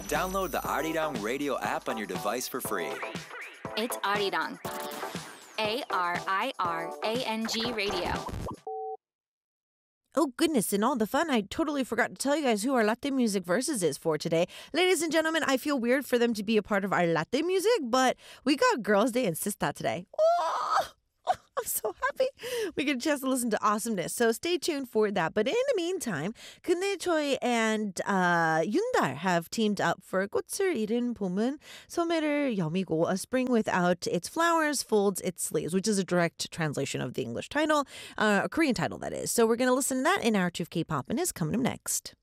Download the Arirang radio app on your device for free. It's Arirang. ARIRANG Radio. Oh, goodness, in all the fun, I totally forgot to tell you guys who our Latte Music Versus is for today. Ladies and gentlemen, I feel weird for them to be a part of our Latte Music, but we got Girls' Day and Sista today. Oh, I'm so happy we get a chance to listen to awesomeness. So stay tuned for that. But in the meantime, 근데 Choi and Yoondar have teamed up for 꽃을 잃은 봄은 소매를 여미고, a spring without its flowers folds its sleeves, which is a direct translation of the English title, a Korean title that is. So we're going to listen to that in Hour 2 of K-pop, and it's coming up next.